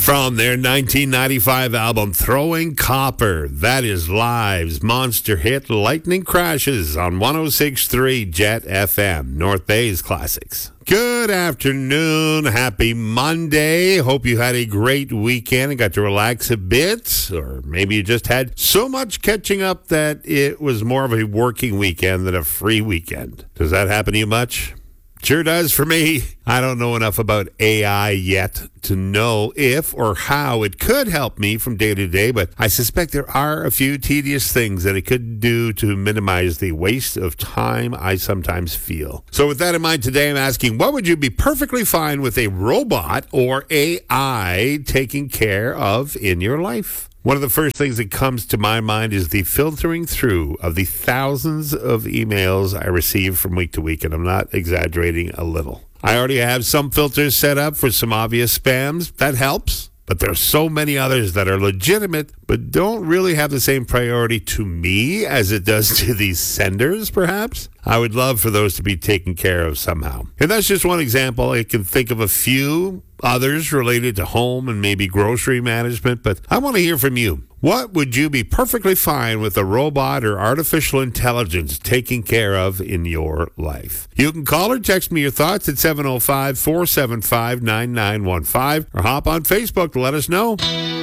From their 1995 album, Throwing Copper, that is Live's monster hit, Lightning Crashes, on 106.3 Jet FM, North Bay's Classics. Good afternoon. Happy Monday. Hope you had a great weekend and got to relax a bit. Or maybe you just had so much catching up that it was more of a working weekend than a free weekend. Does that happen to you much? Sure does for me. I don't know enough about AI yet to know if or how it could help me from day to day, but I suspect there are a few tedious things that it could do to minimize the waste of time I sometimes feel. So with that in mind, today I'm asking, what would you be perfectly fine with a robot or AI taking care of in your life? One of the first things that comes to my mind is the filtering through of the thousands of emails I receive from week to week, and I'm not exaggerating a little. I already have some filters set up for some obvious spams. That helps. But there are so many others that are legitimate, but don't really have the same priority to me as it does to these senders, perhaps. I would love for those to be taken care of somehow. And that's just one example. I can think of a few others related to home and maybe grocery management, but I want to hear from you. What would you be perfectly fine with a robot or artificial intelligence taking care of in your life? You can call or text me your thoughts at 705-475-9915 or hop on Facebook to let us know.